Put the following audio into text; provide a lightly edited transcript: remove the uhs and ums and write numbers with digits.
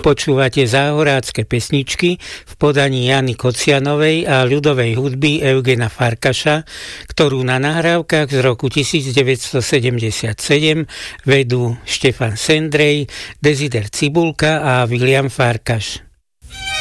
Počúvate záhorácké pesničky v podaní Jany Kocianovej a ľudovej hudby Eugena Farkaša, ktorú na nahrávkach z roku 1977 vedú Štefan Sendrej, Desider Cibulka a William Farkaš.